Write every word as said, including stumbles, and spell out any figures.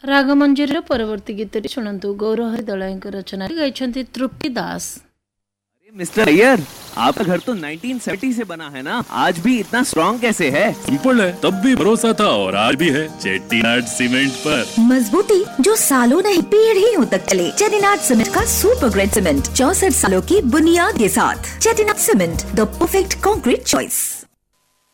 ରାଗମଞ୍ଜରୀର ପରବର୍ତ୍ତୀ ଗୀତଟି ଶୁଣନ୍ତୁ। ଗୌରହରି ଦଳାଇଙ୍କ ରଚନାରେ ଗାଇଛନ୍ତି ତୃପ୍ତି ଦାସ। मिस्टर अय्यर, आपका घर तो नाइनटीन सेवेंटी से बना है ना, आज भी इतना स्ट्रॉन्ग कैसे है? सिंपल है, तब भी भरोसा था और आज भी है। चेट्टीनाड सीमेंट पर मजबूती जो सालों नहीं पीढ़ियों तक चले। चेट्टीनाड सीमेंट का सुपर ग्रेड सीमेंट चौसठ सालों की बुनियाद के साथ। Chettinad cement, the perfect concrete choice.